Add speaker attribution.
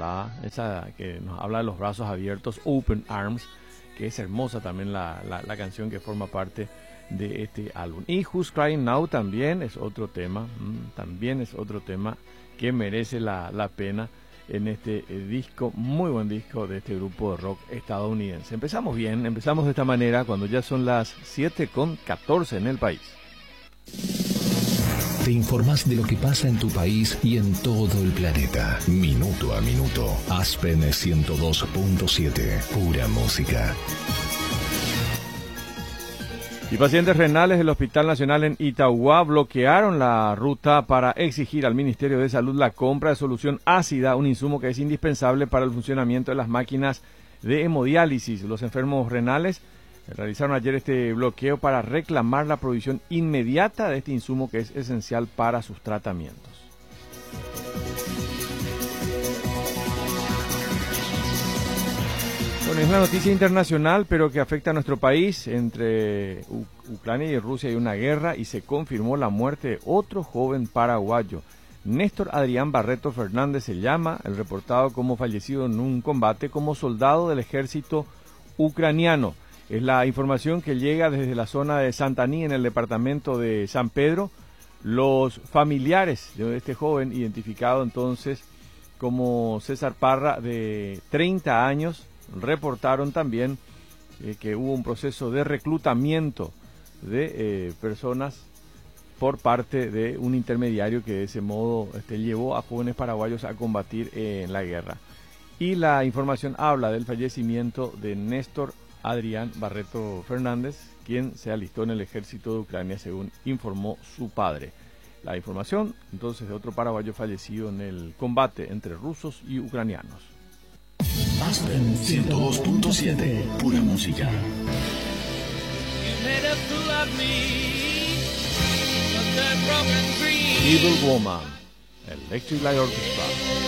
Speaker 1: balada, esa que nos habla de los brazos abiertos, Open Arms, que es hermosa también la canción que forma parte de este álbum. Y Who's Crying Now también es otro tema, que merece la pena en este disco, muy buen disco de este grupo de rock estadounidense. Empezamos bien, empezamos de esta manera cuando ya son las 7:14 en el país.
Speaker 2: Te informás de lo que pasa en tu país y en todo el planeta. Minuto a minuto. Aspen 102.7. Pura música.
Speaker 1: Y pacientes renales del Hospital Nacional en Itauguá bloquearon la ruta para exigir al Ministerio de Salud la compra de solución ácida, un insumo que es indispensable para el funcionamiento de las máquinas de hemodiálisis. Los enfermos renales realizaron ayer este bloqueo para reclamar la provisión inmediata de este insumo que es esencial para sus tratamientos. Bueno, es una noticia internacional, pero que afecta a nuestro país. Entre Ucrania y Rusia hay una guerra y se confirmó la muerte de otro joven paraguayo. Néstor Adrián Barreto Fernández se llama, el reportado como fallecido en un combate como soldado del ejército ucraniano. Es la información que llega desde la zona de Santaní, en el departamento de San Pedro. Los familiares de este joven, identificado entonces como César Parra, de 30 años, reportaron también que hubo un proceso de reclutamiento de personas por parte de un intermediario que de ese modo llevó a jóvenes paraguayos a combatir en la guerra. Y la información habla del fallecimiento de Néstor Adrián Barreto Fernández, quien se alistó en el ejército de Ucrania, según informó su padre. La información entonces de otro paraguayo fallecido en el combate entre rusos y ucranianos.
Speaker 2: Aspen 102.7, pura música.
Speaker 1: Evil Woman, Electric Light Orchestra.